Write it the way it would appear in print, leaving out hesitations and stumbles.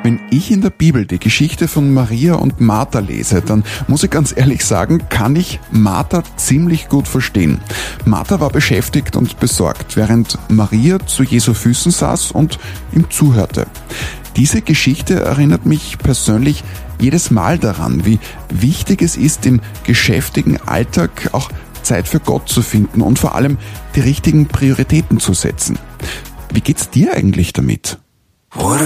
Wenn ich in der Bibel die Geschichte von Maria und Martha lese, dann muss ich ganz ehrlich sagen, kann ich Martha ziemlich gut verstehen. Martha war beschäftigt und besorgt, während Maria zu Jesu Füßen saß und ihm zuhörte. Diese Geschichte erinnert mich persönlich jedes Mal daran, wie wichtig es ist, im geschäftigen Alltag auch Zeit für Gott zu finden und vor allem die richtigen Prioritäten zu setzen. Wie geht's dir eigentlich damit? What